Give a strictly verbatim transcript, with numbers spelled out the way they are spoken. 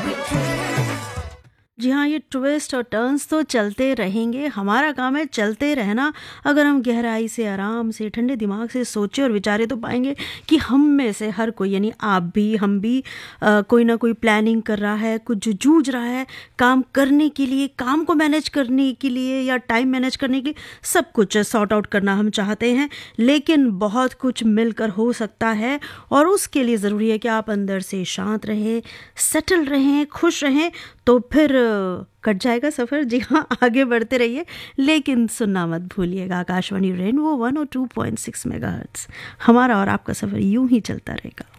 जी हाँ, ये ट्विस्ट और टर्न्स तो चलते रहेंगे। हमारा काम है चलते रहना। अगर हम गहराई से, आराम से, ठंडे दिमाग से सोचें और विचारें तो पाएंगे कि हम में से हर कोई, यानी आप भी, हम भी, आ, कोई ना कोई प्लानिंग कर रहा है, कुछ जूझ रहा है काम करने के लिए, काम को मैनेज करने के लिए या टाइम मैनेज करने के लिए। सब कुछ सॉर्ट आउट करना हम चाहते हैं, लेकिन बहुत कुछ मिलकर हो सकता है और उसके लिए ज़रूरी है कि आप अंदर से शांत रहें, सेटल रहें, खुश रहें, तो फिर कट जाएगा सफ़र। जी हाँ, आगे बढ़ते रहिए, लेकिन सुनना मत भूलिएगा Akashvani rainbow one O two point six megahertz. हमारा और आपका सफ़र यूं ही चलता रहेगा।